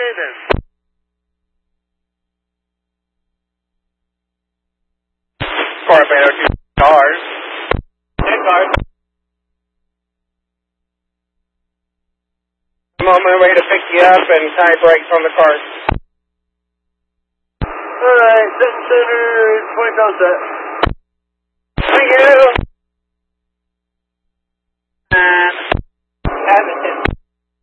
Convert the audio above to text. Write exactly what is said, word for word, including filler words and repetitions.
then. Corbett, two cars. Ten cars. I'm on my way to pick you up and tie brakes on the cars. Alright, set center, twenty pound set. Thank you.